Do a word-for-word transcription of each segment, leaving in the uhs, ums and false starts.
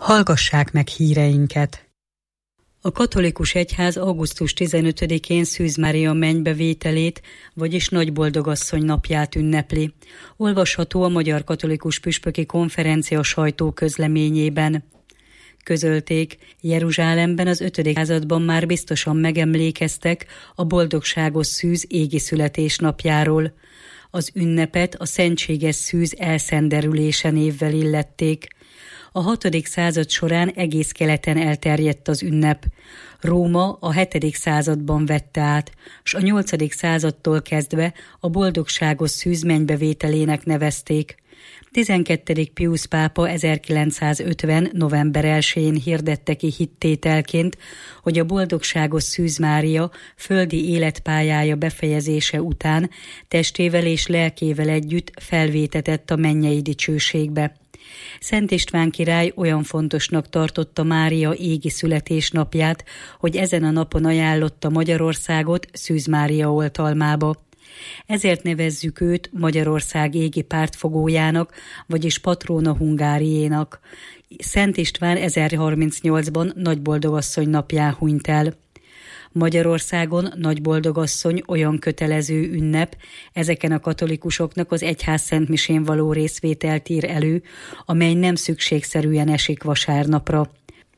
Hallgassák meg híreinket! A katolikus egyház augusztus tizenötödikén Szűz Mária mennybevételét, vagyis Nagyboldogasszony napját ünnepli. Olvasható a Magyar Katolikus Püspöki Konferencia sajtóközleményében. Közölték, Jeruzsálemben az ötödik században már biztosan megemlékeztek a boldogságos szűz égi születésnapjáról. Az ünnepet a szentséges szűz elszenderülése névvel illették. A hatodik század során egész keleten elterjedt az ünnep. Róma a hetedik században vette át, s a nyolcadik századtól kezdve a boldogságos szűz mennybevételének nevezték. tizenkettedik Piusz pápa ezerkilencszázötven. november elsején hirdette ki hittételként, hogy a boldogságos Szűz Mária földi életpályája befejezése után testével és lelkével együtt felvétetett a mennyei dicsőségbe. Szent István király olyan fontosnak tartotta Mária égi születésnapját, hogy ezen a napon ajánlotta Magyarországot Szűz Mária oltalmába. Ezért nevezzük őt Magyarország égi pártfogójának, vagyis Patrona Hungáriénak. Szent István ezerharmincnyolcban Nagyboldogasszony napján hunyt el. Magyarországon Nagyboldogasszony olyan kötelező ünnep, ezeken a katolikusoknak az egyház szentmisén való részvételt ír elő, amely nem szükségszerűen esik vasárnapra.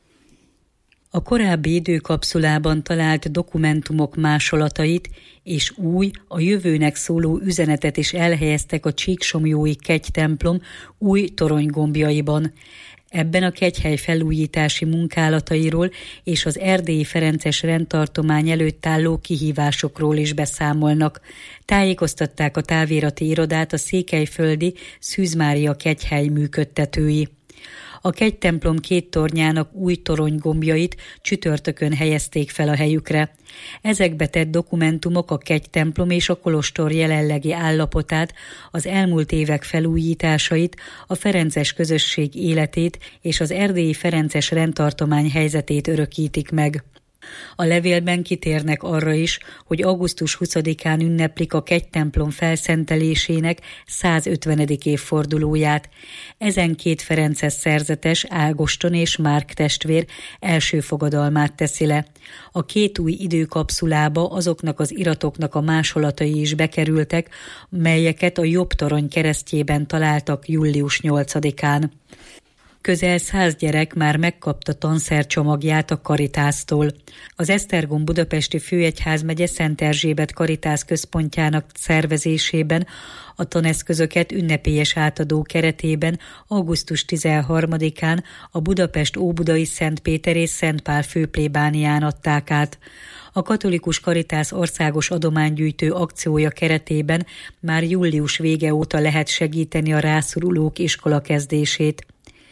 A korábbi időkapszulában talált dokumentumok másolatait és új, a jövőnek szóló üzenetet is elhelyeztek a Csíksomlyói kegytemplom új toronygombjaiban. Ebben a kegyhely felújítási munkálatairól és az erdélyi ferences rendtartomány előtt álló kihívásokról is beszámolnak. Tájékoztatták a távirati irodát a székelyföldi Szűz Mária kegyhely működtetői. A kegytemplom két tornyának új toronygombjait csütörtökön helyezték fel a helyükre. Ezekbe tett dokumentumok a kegytemplom és a kolostor jelenlegi állapotát, az elmúlt évek felújításait, a ferences közösség életét és az erdélyi ferences rendtartomány helyzetét örökítik meg. A levélben kitérnek arra is, hogy augusztus huszadikán ünneplik a kegytemplom felszentelésének százötvenedik évfordulóját. Ezen két ferences szerzetes, Ágoston és Márk testvér első fogadalmát teszi le. A két új időkapszulába azoknak az iratoknak a másolatai is bekerültek, melyeket a jobb torony keresztjében találtak július nyolcadikán. Közel száz gyerek már megkapta tanszercsomagját a Karitásztól. Az Esztergom budapesti főegyházmegye Szent Erzsébet Karitász központjának szervezésében a taneszközöket ünnepélyes átadó keretében augusztus tizenharmadikán a Budapest Óbudai Szent Péter és Szent Pál főplébánián adták át. A Katolikus Karitász országos adománygyűjtő akciója keretében már július vége óta lehet segíteni a rászorulók iskolakezdését.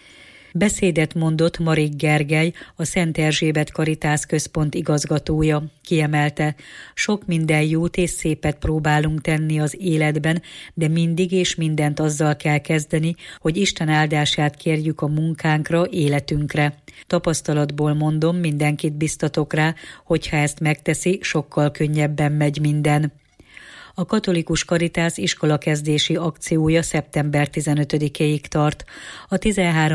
Beszédet mondott Marik Gergely, a Szent Erzsébet Karitász Központ igazgatója. Kiemelte, sok minden jót és szépet próbálunk tenni az életben, de mindig és mindent azzal kell kezdeni, hogy Isten áldását kérjük a munkánkra, életünkre. Tapasztalatból mondom, mindenkit biztatok rá, hogyha ezt megteszi, sokkal könnyebben megy minden. A Katolikus Karitász iskolakezdési akciója szeptember tizenötödikéig tart. A tizenhárom